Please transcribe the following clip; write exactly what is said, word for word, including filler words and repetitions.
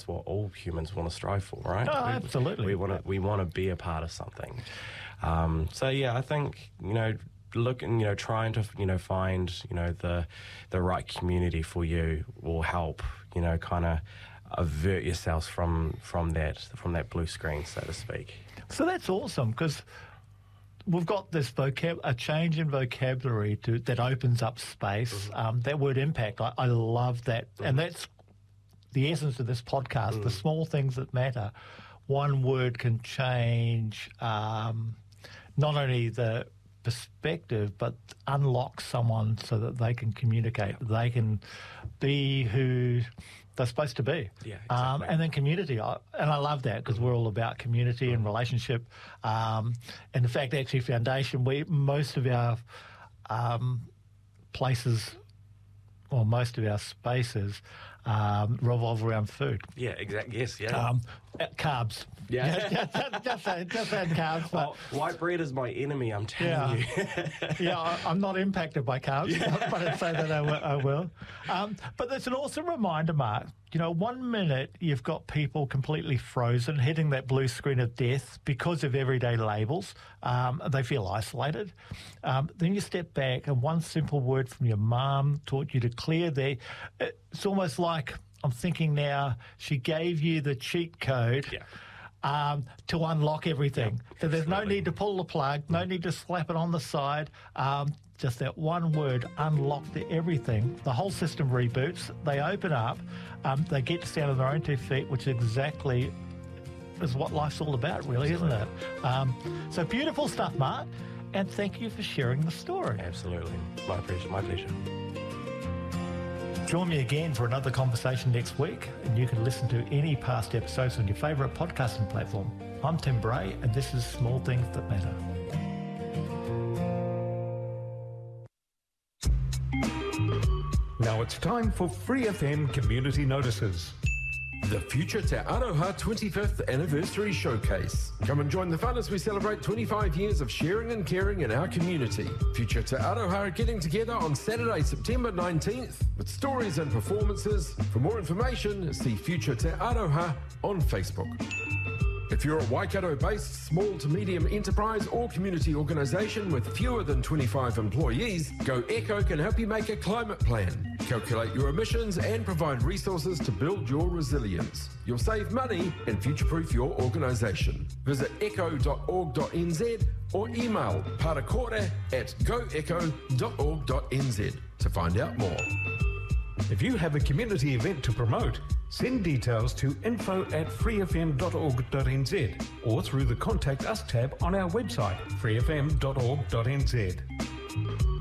what all humans want to strive for, right? Oh, we, absolutely. We want to we want to be a part of something. Um, so yeah, I think you know, looking, you know, trying to you know find you know the the right community for you will help. You know, kind of avert yourselves from from that from that blue screen, so to speak. So that's awesome, because we've got this vocab, a change in vocabulary to, that opens up space. Mm-hmm. Um, that word impact, I, I love that. Mm-hmm. And that's the essence of this podcast, mm-hmm. the small things that matter. One word can change um, not only the perspective, but unlock someone so that they can communicate, yeah. they can be who they're supposed to be. Yeah, exactly. Um, and then community. I, and I love that, because we're all about community mm-hmm. and relationship. Um, and in fact, actually, Foundation, we most of our um, places, or most of our spaces, um, revolve around food. Yeah, exactly. Yes, yeah. Um, carbs. Yeah. just, just, just, saying, just saying carbs. But, oh, white bread is my enemy, I'm telling yeah. you. yeah, I, I'm not impacted by carbs, yeah. but I'd say that I will. I will. Um, but it's an awesome reminder, Mark. You know, one minute you've got people completely frozen, hitting that blue screen of death because of everyday labels. Um, they feel isolated. Um, then you step back, and one simple word from your mum taught you to clear their... It's almost like, I'm thinking now, she gave you the cheat code yeah. um, to unlock everything. Yeah, so there's no absolutely. need to pull the plug, no need to slap it on the side. Um, just that one word unlocked everything. The whole system reboots. They open up. Um, they get to stand on their own two feet, which exactly is what life's all about, really, Absolutely. Isn't it? Um, so beautiful stuff, Mark. And thank you for sharing the story. Absolutely. My pleasure. My pleasure. Join me again for another conversation next week, and you can listen to any past episodes on your favourite podcasting platform. I'm Tim Bray, and this is Small Things That Matter. Now it's time for Free F M Community Notices. The Future Te Aroha twenty-fifth Anniversary Showcase. Come and join the fun as we celebrate twenty-five years of sharing and caring in our community. Future Te Aroha are getting together on Saturday, September nineteenth with stories and performances. For more information, see Future Te Aroha on Facebook. If you're a Waikato-based small to medium enterprise or community organisation with fewer than twenty-five employees, Go Echo can help you make a climate plan, calculate your emissions and provide resources to build your resilience. You'll save money and future-proof your organisation. Visit echo dot org dot n z or email parakore at go echo dot org dot n z to find out more. If you have a community event to promote, send details to info at free f m dot org dot n z or through the Contact Us tab on our website, free f m dot org dot n z.